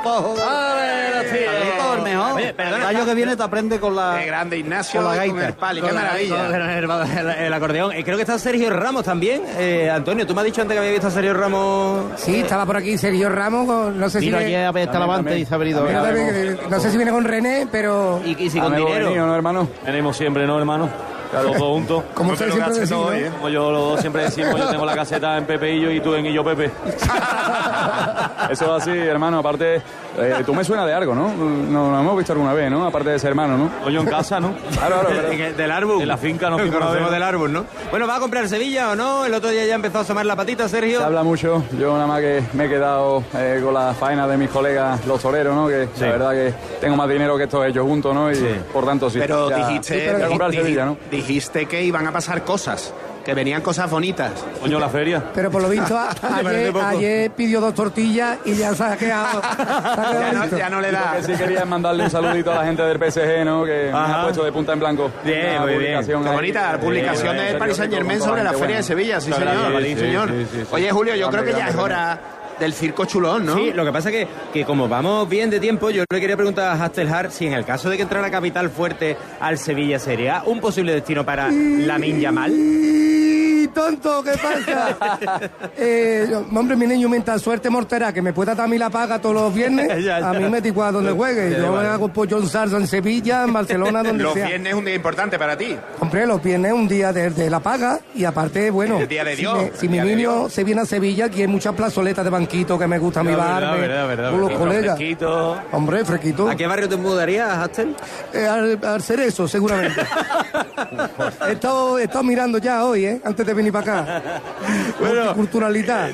cojo. Carlito, el mejor. Oye, perdona, el año que viene te aprende con la... Qué grande, Ignacio, con la con gaita. el pali, qué maravilla. El acordeón. Creo que está Sergio Ramos también. Antonio, tú me has dicho antes que había visto a Sergio Ramos. Sí, estaba por aquí Sergio Ramos, no sé si Mira, viene, ayer está la avante y se ha venido. no sé si viene con René, pero Y si con dinero. ¿no, hermano? Tenemos siempre, ¿no, hermano? Los dos juntos. como ustedes siempre decís, ¿no? Como yo los dos siempre decimos, yo tengo la caseta en Pepe y tú en Illo Pepe. Eso es así, hermano. Aparte, tú me suena de algo, ¿no? Nos hemos visto alguna vez, ¿no? Aparte de ser hermano, ¿no? O yo en casa, ¿no? Claro. Del árbol. En la finca nos Nos fuimos a conocemos ver. del árbol, ¿no? Bueno, ¿va a comprar Sevilla o no? El otro día ya empezó a asomar la patita, Sergio. Se habla mucho. Yo nada más que me he quedado con la faena de mis colegas, los toreros, ¿no? Que la verdad que tengo más dinero que estos ellos juntos, ¿no? Y por tanto, sí. Pero ya, dijiste, voy a comprar Sevilla, ¿no? dijiste que iban a pasar cosas, que venían cosas bonitas. Coño, la feria. Pero por lo visto parece poco. ayer pidió 2 tortillas y ya se ha quedado. Ya no le da. Lo que sí quería mandarle un saludito a la gente del PSG, ¿no? Que me ha puesto de punta en blanco. Bien, Una muy bien. publicación Qué ahí. bonita la publicación del Paris Saint-Germain sobre la Feria de Sevilla, sí, señor. Sí, señor. sí. Oye, Julio, yo creo que ya Grande, es hora del circo chulón, ¿no? Sí, lo que pasa es que como vamos bien de tiempo, yo le quería preguntar a Hastelhar si en el caso de que entrara Capital Fuerte al Sevilla sería un posible destino para Lamine Yamal. ¡Y tonto! ¿Qué pasa? Hombre, mi niño, mientras suerte mortera que me pueda dar a mí la paga todos los viernes, Ya. a mí me da igual donde juegue. Yo me hago pollo en salsa en Sevilla, en Barcelona, donde Los sea. viernes es un día importante para ti. Hombre, los viernes es un día de la paga y aparte, bueno, El día de si Dios, si el mi día de niño Dios. se viene a Sevilla, aquí hay muchas plazoletas de banquito que me gusta a mi bar, con los colegas. Fresquito. Hombre, fresquito. ¿A qué barrio te mudarías, Hastel? Al Cerezo, seguramente. he estado mirando ya hoy, antes de venir para acá. Bueno. Culturalidad.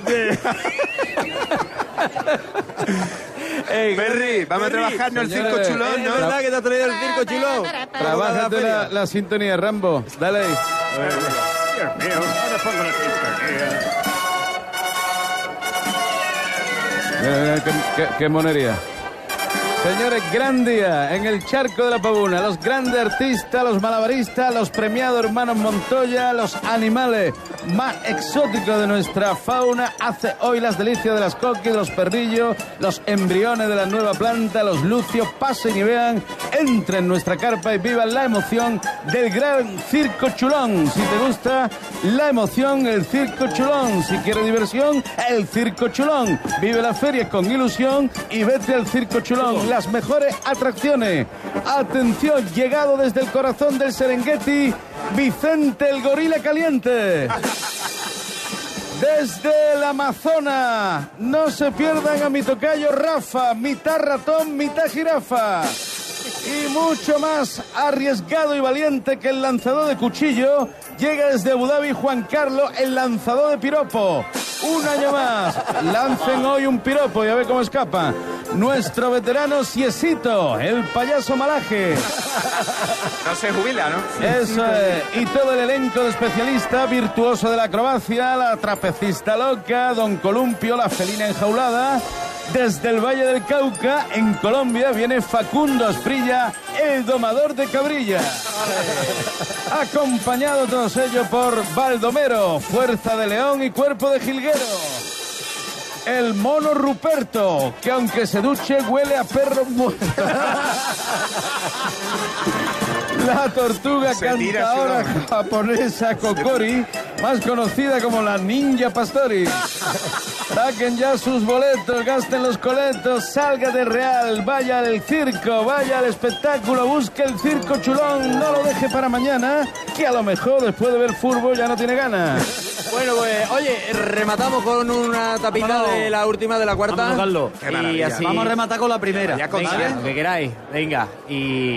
Perry, vamos a trabajar en el circo Señores, chulón, Es ¿no? verdad que te has traído el circo chulón. Trabájate la sintonía, Rambo. Dale ahí. Qué monería. Señores, gran día en el Charco de la Pavuna. Los grandes artistas, los malabaristas, los premiados hermanos Montoya, los animales más exóticos de nuestra fauna. Hace hoy las delicias de las coquis, los perrillos, los embriones de la nueva planta, los lucios. Pasen y vean, entren en nuestra carpa y vivan la emoción del gran Circo Chulón. Si te gusta la emoción, el Circo Chulón. Si quieres diversión, el Circo Chulón. Vive la feria con ilusión y vete al Circo Chulón. Las mejores atracciones. Atención, llegado desde el corazón del Serengeti, Vicente el Gorila Caliente. Desde el Amazonas, no se pierdan a mi tocayo Rafa, mitad ratón, mitad jirafa. Y mucho más arriesgado y valiente que el lanzador de cuchillo, llega desde Abu Dhabi Juan Carlos, el lanzador de piropo. Un año más, lancen hoy un piropo y a ver cómo escapa. Nuestro veterano Ciesito, el payaso malaje. No se jubila, ¿no? Eso es. Y todo el elenco de especialistas, virtuoso de la acrobacia, la trapecista loca, Don Columpio, la felina enjaulada. Desde el Valle del Cauca, en Colombia, viene Facundo Asprilla, el domador de cabrilla. Acompañado todos ellos por Baldomero, fuerza de león y cuerpo de jilguero. El mono Ruperto, que aunque se duche huele a perro muerto. La tortuga cantadora japonesa Kokori, más conocida como la Ninja Pastori. Saquen ya sus boletos, gasten los coletos, salga de Real, vaya al circo, vaya al espectáculo, busque el Circo Chulón, no lo deje para mañana, que a lo mejor después de ver fútbol ya no tiene ganas. Bueno, pues, oye, rematamos con una tapita de la última, de la cuarta. Vámonos, Carlos. Qué Y maravilla. así... Vamos a rematar con la primera. Ya con Venga, ¿sabes? lo que queráis. Venga, y...